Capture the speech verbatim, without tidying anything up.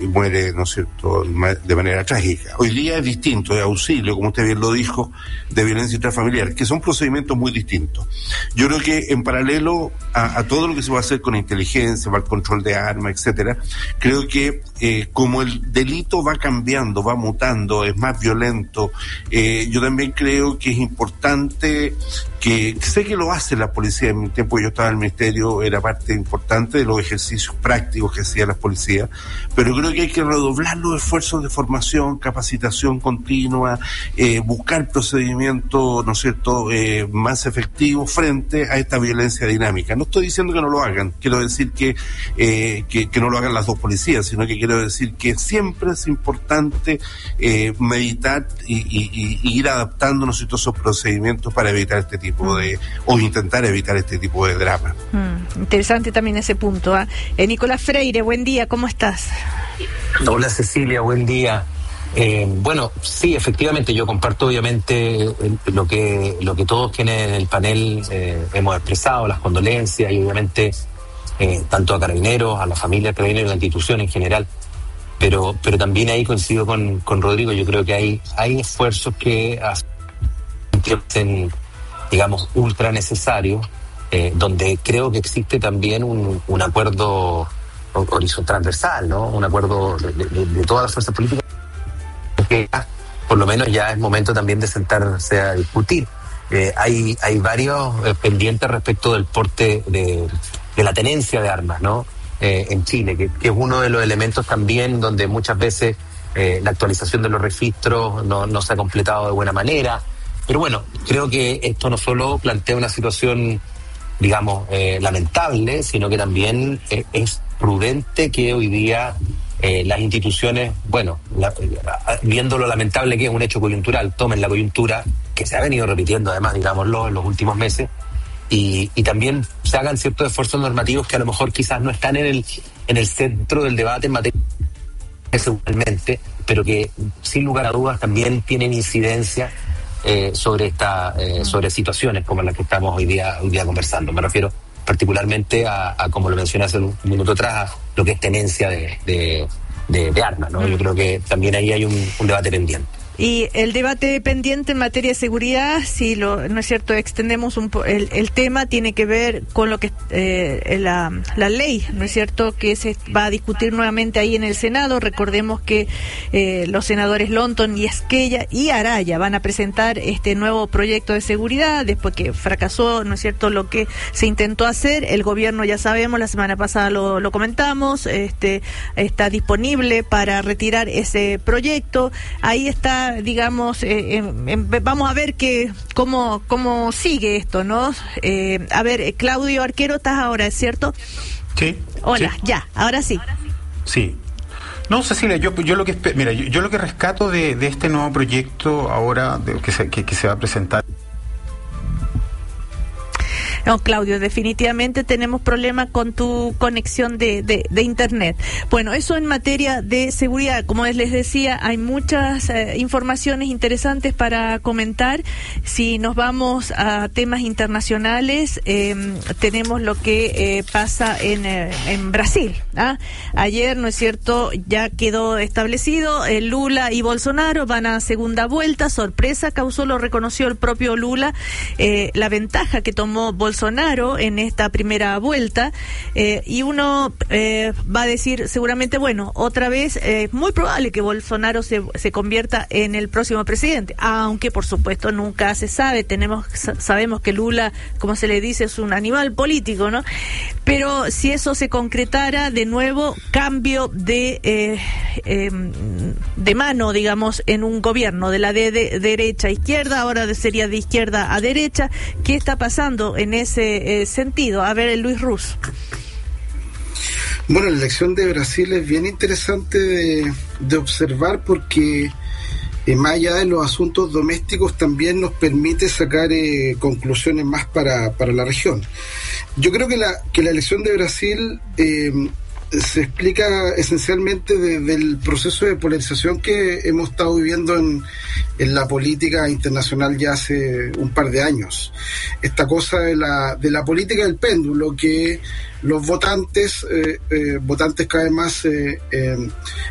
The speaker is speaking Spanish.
y muere, ¿no es cierto?, de manera trágica. Hoy día es distinto, es auxilio, como usted bien lo dijo, de violencia intrafamiliar, que son procedimientos muy distintos. Yo creo que en paralelo a, a todo lo que se va a hacer con inteligencia, para el control de armas, etcétera, creo que eh, como el delito va cambiando, va mutando, es más violento, eh, yo también creo que es importante que, sé que lo hace la policía. En mi tiempo yo estaba en el ministerio, era parte importante de los ejercicios prácticos que hacía la policía, pero creo que hay que redoblar los esfuerzos de formación, capacitación continua, eh, buscar procedimientos, ¿no es cierto?, eh, más efectivos frente a esta violencia dinámica. No estoy diciendo que no lo hagan, quiero decir que, eh, que, que no lo hagan las dos policías, sino que quiero decir que siempre es importante eh, meditar y, y, y ir adaptando, ¿no es cierto?, esos procedimientos para evitar este tipo de, o intentar evitar este tipo de drama. Mm, interesante también ese punto, ¿eh? Eh, Nicolás Freire, buen día, ¿cómo estás? Hola Cecilia, buen día. Eh, bueno, sí, efectivamente, yo comparto obviamente lo que lo que todos quienes en el panel eh, hemos expresado, las condolencias y obviamente eh, tanto a Carabineros, a la familia de Carabineros, a la institución en general, pero pero también ahí coincido con, con Rodrigo. Yo creo que hay, hay esfuerzos que hacen, digamos, ultra necesarios, eh, donde creo que existe también un, un acuerdo horizontal transversal, ¿no? Un acuerdo de, de, de todas las fuerzas políticas, que por lo menos ya es momento también de sentarse a discutir. Eh, hay hay varios eh, pendientes respecto del porte de, de la tenencia de armas, ¿no? Eh, en Chile, que, que es uno de los elementos también donde muchas veces eh, la actualización de los registros no, no se ha completado de buena manera. Pero bueno, creo que esto no solo plantea una situación, digamos, eh, lamentable, sino que también eh, es prudente que hoy día eh, las instituciones, bueno, la, viendo lo lamentable que es un hecho coyuntural, tomen la coyuntura, que se ha venido repitiendo además, digámoslo, en los últimos meses, y, y también se hagan ciertos esfuerzos normativos que a lo mejor quizás no están en el, en el centro del debate en materia seguramente, pero que sin lugar a dudas también tienen incidencia eh, sobre esta, eh, sobre situaciones como las que estamos hoy día, hoy día conversando. Me refiero particularmente a, a, como lo mencioné hace un minuto atrás, lo que es tenencia de, de, de, de armas, ¿no? Yo creo que también ahí hay un, un debate pendiente. Y el debate pendiente en materia de seguridad, si lo, no es cierto, extendemos un po- el, el tema, tiene que ver con lo que eh, la, la ley, no es cierto, que se va a discutir nuevamente ahí en el Senado. Recordemos que eh, los senadores Lonton y Esquella y Araya van a presentar este nuevo proyecto de seguridad después que fracasó, no es cierto, lo que se intentó hacer. El gobierno, ya sabemos, la semana pasada lo, lo comentamos, este está disponible para retirar ese proyecto. Ahí está, digamos, eh, en, en, vamos a ver que cómo cómo sigue esto, ¿no? Eh, a ver, eh, Claudio Arquero, ¿estás ahora, es cierto? Sí. Hola, sí. ya, ahora sí. Sí. No, Cecilia, yo yo lo que mira, yo, yo lo que rescato de, de este nuevo proyecto ahora de, que, se, que, que se va a presentar. No, Claudio, definitivamente tenemos problemas con tu conexión de, de, de internet. Bueno, eso en materia de seguridad. Como les decía, hay muchas eh, informaciones interesantes para comentar. Si nos vamos a temas internacionales, eh, tenemos lo que eh, pasa en, eh, en Brasil, ¿ah? Ayer, ¿no es cierto?, ya quedó establecido, eh, Lula y Bolsonaro van a segunda vuelta. Sorpresa causó, lo reconoció el propio Lula, eh, la ventaja que tomó Bolsonaro Bolsonaro en esta primera vuelta, eh, y uno eh, va a decir seguramente, bueno, otra vez es eh, muy probable que Bolsonaro se, se convierta en el próximo presidente, aunque por supuesto nunca se sabe. Tenemos sabemos que Lula, como se le dice, es un animal político, ¿no? Pero si eso se concretara, de nuevo, cambio de eh, eh, de mano, digamos, en un gobierno, de la de, de derecha a izquierda, ahora sería de izquierda a derecha. ¿Qué está pasando en ese eh, sentido? A ver, Luis Ruz. Bueno, la elección de Brasil es bien interesante de, de observar porque eh, más allá de los asuntos domésticos también nos permite sacar eh, conclusiones más para, para la región. Yo creo que la, que la elección de Brasil eh, se explica esencialmente desde el proceso de polarización que hemos estado viviendo en, en la política internacional ya hace un par de años. Esta cosa de la, de la política del péndulo, que los votantes, eh, eh, votantes cada vez más eh, eh,